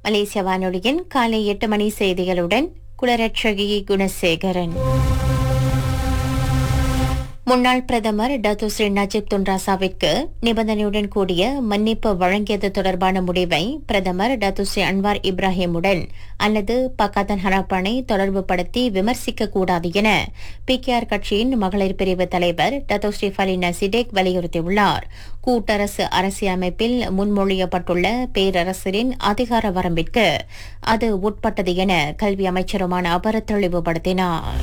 மலேசிய வானொலியின் காலை 8 மணி செய்திகளுடன் குலரட்சகி குணசேகரன். முன்னாள் பிரதமர் டத்து ஸ்ரீ நஜீப் துன் ராசாவிற்கு நிபந்தனையுடன் கூடிய மன்னிப்பு வழங்கியது தொடர்பான முடிவை பிரதமர் டத்து ஸ்ரீ அன்வார் இப்ராஹிமுடன் அல்லது பக்காத்தன் ஹராப்பானை தொடர்பு படுத்தி விமர்சிக்க கூடாது என பிகேஆர் கட்சியின் மகளிர் பிரிவு தலைவர் டத்து ஸ்ரீ ஃபலினா சிடேக் வலியுறுத்தியுள்ளார். கூட்டரசு அரசியலமைப்பில் முன்மொழியப்பட்டுள்ள பேரரசரின் அதிகார வரம்பிற்கு அது உட்பட்டது என கல்வி அமைச்சருமான அவர் தெளிவுபடுத்தினார்.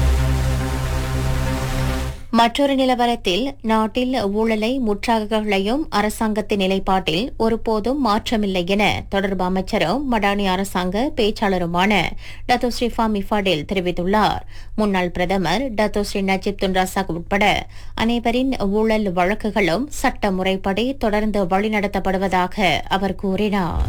மற்றொரு நிலவரத்தில் நாட்டில் ஊழலை முற்றாகளையும் அரசாங்கத்தின் நிலைப்பாட்டில் ஒருபோதும் மாற்றமில்லை என தொடர்பு அமைச்சரும் மடானி அரசாங்க பேச்சாளருமான டத்தோ ஸ்ரீ ஃபாமி ஃபடேல் தெரிவித்துள்ளார். முன்னாள் பிரதமர் Dato Sri Najib Tun Razzaq உட்பட அனைவரின் ஊழல் வழக்குகளும் சட்ட முறைப்படி தொடர்ந்து வழிநடத்தப்படுவதாக அவர் கூறினார்.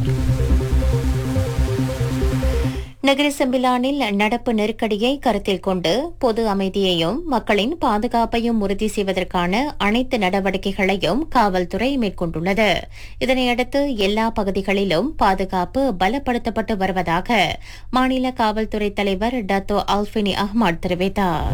நகர செம்பிலானில் நடப்பு நெருக்கடியை கருத்தில் கொண்டு பொது அமைதியையும் மக்களின் பாதுகாப்பையும் உறுதி செய்வதற்கான அனைத்து நடவடிக்கைகளையும் காவல்துறை மேற்கொண்டுள்ளது. இதனையடுத்து எல்லா பகுதிகளிலும் பாதுகாப்பு பலப்படுத்தப்பட்டு வருவதாக மாநில காவல்துறை தலைவர் டத்தோ அல்ஃபினி அஹ்மத் தெரிவித்தார்.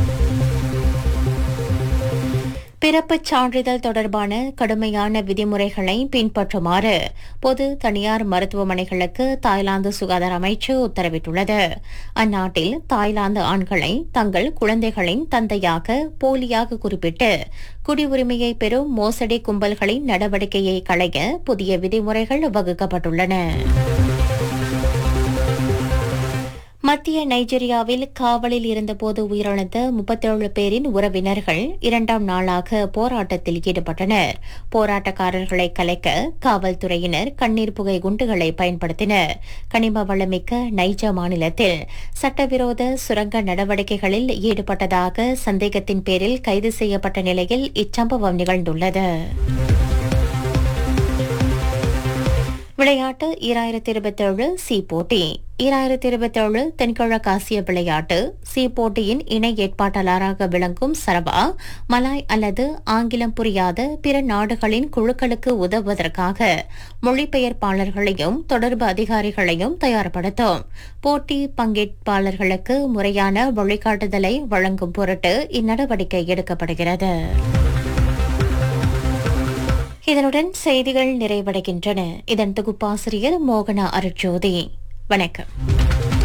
பிறப்புச் சான்றிதழ் தொடர்பான கடுமையான விதிமுறைகளை பின்பற்றுமாறு பொது தனியார் மருத்துவமனைகளுக்கு தாய்லாந்து சுகாதார அமைச்சு உத்தரவிட்டுள்ளது. அந்நாட்டில் தாய்லாந்து ஆண்களை தங்கள் குழந்தைகளின் தந்தையாக போலியாக குறிப்பிட்டு குடியுரிமையை பெறும் மோசடி கும்பல்களின் நடவடிக்கையை களைய புதிய விதிமுறைகள் வகுக்கப்பட்டுள்ளன. மத்திய நைஜீரியாவில் காவலில் இருந்தபோது உயிரிழந்த 37 பேரின் உறவினர்கள் 2ஆம் நாளாக போராட்டத்தில் ஈடுபட்டனர். போராட்டக்காரர்களை கலைக்க காவல்துறையினர் கண்ணீர் புகை குண்டுகளை பயன்படுத்தினர். கனிம வளமிக்க நைஜர் மாநிலத்தில் சட்டவிரோத சுரங்க நடவடிக்கைகளில் ஈடுபட்டதாக சந்தேகத்தின் பேரில் கைது செய்யப்பட்ட நிலையில் இச்சம்பவம் நிகழ்ந்துள்ளது. விளையாட்டு 2027 சி போட்டி 2027 தென்கிழக்கு ஆசிய விளையாட்டு சி போட்டியின் இணை ஏற்பாட்டாளராக விளங்கும் சரவா மலாய் அல்லது ஆங்கிலம் புரியாத பிற நாடுகளின் குழுக்களுக்கு உதவுவதற்காக மொழிபெயர்ப்பாளர்களையும் தொடர்பு அதிகாரிகளையும் தயார்படுத்தும். போட்டி பங்கேற்பாளர்களுக்கு முறையான வழிகாட்டுதலை வழங்கும் பொருட்டு இந்நடவடிக்கை எடுக்கப்படுகிறது. இதனுடன் செய்திகள் நிறைவடைகின்றன. இதன் தொகுப்பாசிரியர் மோகனா அருட்ஜோதி. வணக்கம்.